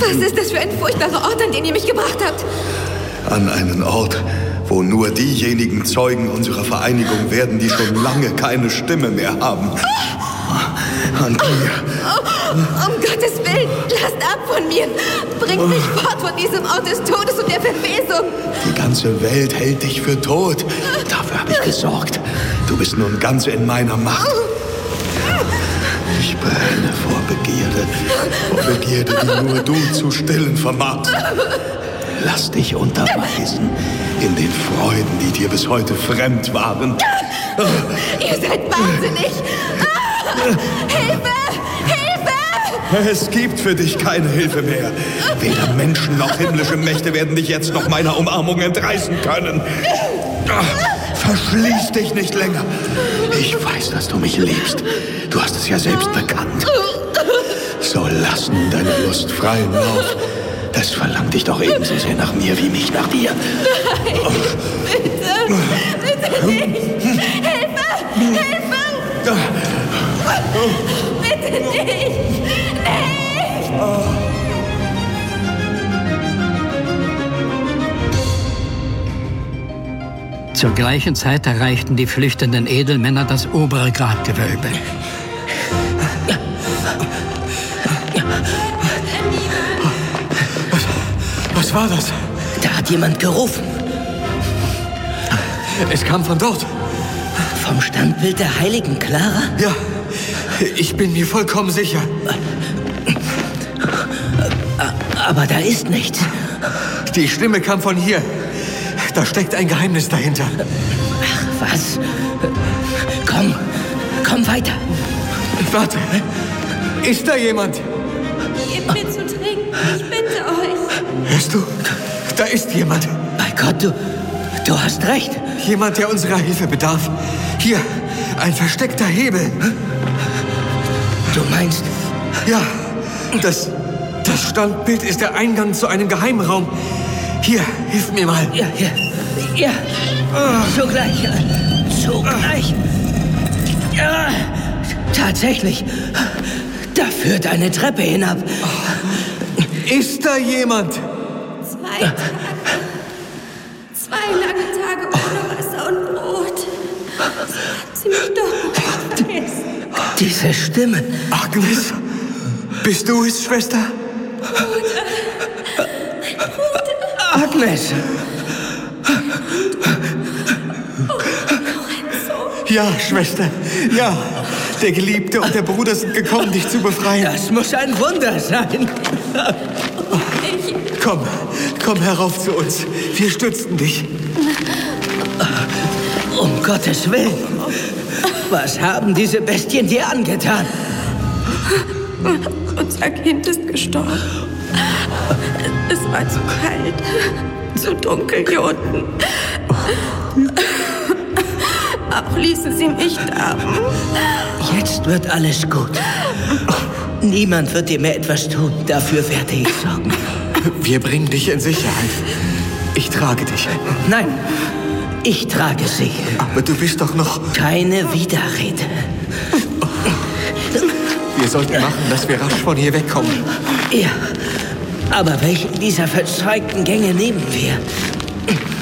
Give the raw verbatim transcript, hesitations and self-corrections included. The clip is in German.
Was ist das für ein furchtbarer Ort, an den ihr mich gebracht habt? An einen Ort, wo nur diejenigen Zeugen unserer Vereinigung werden, die schon lange keine Stimme mehr haben. An dir. Oh, um Gottes Willen, lasst ab von mir. Bringt mich fort von diesem Ort des Todes und der Verwesung. Die ganze Welt hält dich für tot. Dafür habe ich gesorgt. Du bist nun ganz in meiner Macht. Ich brenne vor Begierde. Vor Begierde, die nur du zu stillen vermagst. Lass dich unterweisen in den Freuden, die dir bis heute fremd waren. Ihr seid wahnsinnig. Hilfe! Hilfe! Es gibt für dich keine Hilfe mehr. Weder Menschen noch himmlische Mächte werden dich jetzt noch meiner Umarmung entreißen können. Verschließ dich nicht länger. Ich weiß, dass du mich liebst. Du hast es ja selbst bekannt. So lass nun deine Lust freien Lauf. Das verlangt dich doch ebenso sehr nach mir wie mich nach dir. Nein, oh. bitte, bitte nicht. Hilfe! Hilfe! Bitte nicht! Nicht! Zur gleichen Zeit erreichten die flüchtenden Edelmänner das obere Grabgewölbe. Was, was war das? Da hat jemand gerufen. Es kam von dort. Vom Standbild der heiligen Clara? Ja, ich bin mir vollkommen sicher. Aber da ist nichts. Die Stimme kam von hier. Da steckt ein Geheimnis dahinter. Ach, was? Komm, komm weiter. Warte, ist da jemand? Gebt mir zu trinken, ich bitte euch. Hörst du? Da ist jemand. Bei Gott, du, du hast recht. Jemand, der unserer Hilfe bedarf. Hier, ein versteckter Hebel. Du meinst? Ja, das, das Standbild ist der Eingang zu einem Geheimraum. Hier, hilf mir mal. Ja, ja, ja. Oh. Sogleich, sogleich. Ja, tatsächlich. Da führt eine Treppe hinab. Ist da jemand? Zwei Tage. Zwei lange Tage ohne Wasser und Brot. So hat sie mich doch vergessen. Diese Stimme. Agnes, bist du es, Schwester? Bruder. Mein Bruder. Agnes. Ja, Schwester, ja. Der Geliebte und der Bruder sind gekommen, dich zu befreien. Das muss ein Wunder sein. Komm, komm herauf zu uns. Wir stützen dich. Um Gottes Willen. Was haben diese Bestien dir angetan? Unser Kind ist gestorben. Es war zu kalt, zu dunkel hier unten. Auch ließen sie mich darben. Jetzt wird alles gut. Niemand wird dir mehr etwas tun. Dafür werde ich sorgen. Wir bringen dich in Sicherheit. Ich trage dich. Nein, ich trage sie. Aber du bist doch noch... Keine Widerrede. Wir sollten machen, dass wir rasch von hier wegkommen. Ja, aber welchen dieser verzweigten Gänge nehmen wir?